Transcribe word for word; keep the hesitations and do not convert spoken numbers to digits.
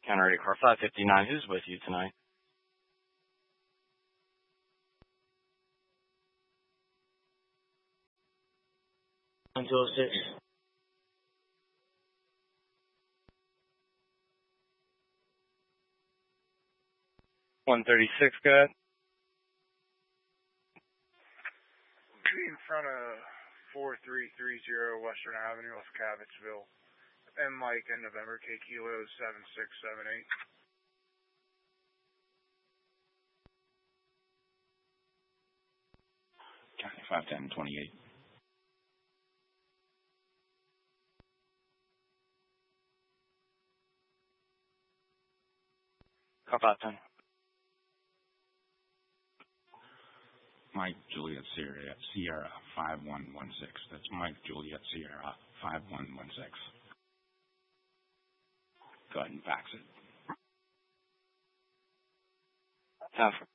Counter ready car five fifty-nine. Who's with you tonight? one two oh six. one thirty-six, go ahead. In front of four three three zero Western Avenue, West Cabotsville. And Mike in November, K Kilo seven six seven eight. five ten twenty-eight. Car five ten. Mike Juliet Sierra, Sierra five one one six. That's Mike Juliet Sierra five one one six. Go ahead and fax it. Time for